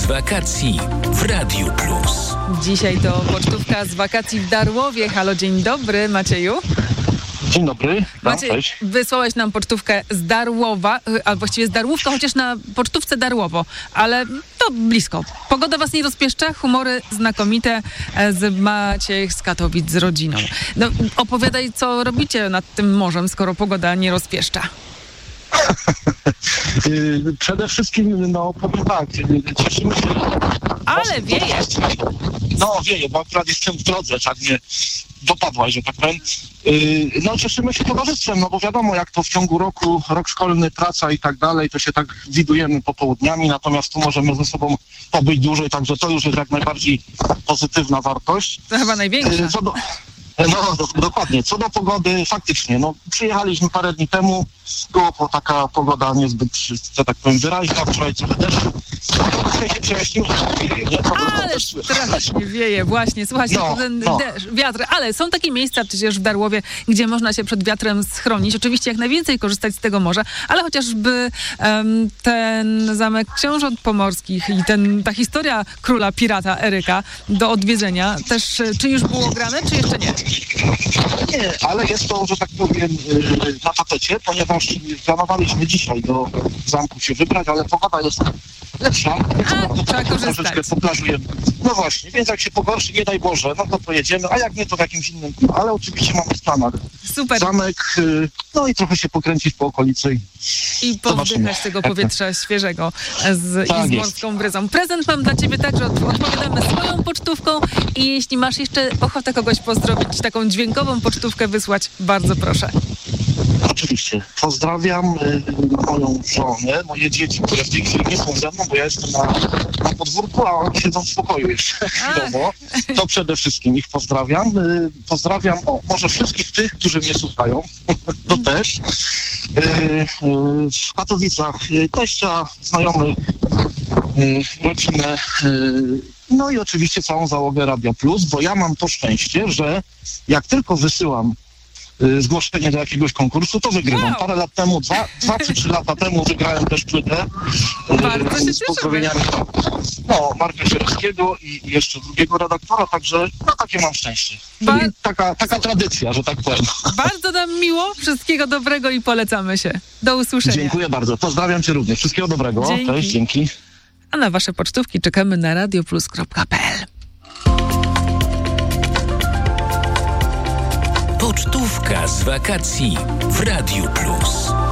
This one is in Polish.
wakacji w Radiu Plus. Dzisiaj to pocztówka z wakacji w Darłowie. Halo, dzień dobry, Macieju. Dzień dobry. Maciej, Cześć. wysłałeś nam pocztówkę z Darłowa, a właściwie z Darłówka, chociaż na pocztówce Darłowo, ale to blisko. Pogoda was nie rozpieszcza, humory znakomite, Maciej z Katowic z rodziną. No, opowiadaj, co robicie nad tym morzem, skoro pogoda nie rozpieszcza. Przede wszystkim, powiem tak, cieszymy się... Ale wieje. Wieje, bo akurat jestem w drodze, tak mnie dopadłaś, że tak powiem. Cieszymy się towarzystwem, bo wiadomo, jak to w ciągu roku, rok szkolny, praca i tak dalej, to się tak widujemy popołudniami, natomiast tu możemy ze sobą pobyć dłużej, także to już jest jak najbardziej pozytywna wartość. To chyba największa. Dokładnie. Co do pogody, faktycznie, przyjechaliśmy parę dni temu, było taka pogoda niezbyt, że tak powiem, wyraźna, wczoraj trochę deszczu. Dzisiaj się przejaśniło, ale strasznie wieje, właśnie, słuchajcie, ten deszcz, wiatr, ale są takie miejsca przecież w Darłowie, gdzie można się przed wiatrem schronić, oczywiście jak najwięcej korzystać z tego morza, ale chociażby ten zamek Książąt Pomorskich i ta historia króla pirata Eryka do odwiedzenia też, czy już było grane, czy jeszcze nie? Nie, ale jest to, że tak powiem, na tapecie, ponieważ planowaliśmy dzisiaj do zamku się wybrać, ale pogoda jest lepsza, trzeba korzystać. Troszeczkę poplażujemy. No właśnie, więc jak się pogorszy, nie daj Boże, to pojedziemy, a jak nie, to w jakimś innym, ale oczywiście mamy w planach super. Zamek, i trochę się pokręcić po okolicy. I powdychać tego powietrza świeżego z morską bryzą. Prezent mam dla ciebie także, odpowiadamy swoją pocztówką i jeśli masz jeszcze ochotę kogoś pozdrowić, taką dźwiękową pocztówkę wysłać, bardzo proszę. Oczywiście. Pozdrawiam moją żonę, moje dzieci, które w tej chwili nie są ze mną, bo ja jestem na podwórku, a oni siedzą w spokoju jeszcze chwilowo. To przede wszystkim ich pozdrawiam. Pozdrawiam może wszystkich tych, którzy mnie słuchają. To też. W Katowicach teścia, znajomych, rodzinę. I oczywiście całą załogę Radia Plus, bo ja mam to szczęście, że jak tylko wysyłam zgłoszenie do jakiegoś konkursu, to wygrywam. Parę lat temu, 2 czy 3 lata temu wygrałem też płytę z pozdrowieniami Marka Sierowskiego i jeszcze drugiego redaktora, także takie mam szczęście. Czyli taka tradycja, że tak powiem. Bardzo nam miło, wszystkiego dobrego i polecamy się. Do usłyszenia. Dziękuję bardzo. Pozdrawiam cię również. Wszystkiego dobrego. Dzięki. Cześć, dzięki. A na wasze pocztówki czekamy na radioplus.pl. Pocztówka z wakacji w Radiu Plus.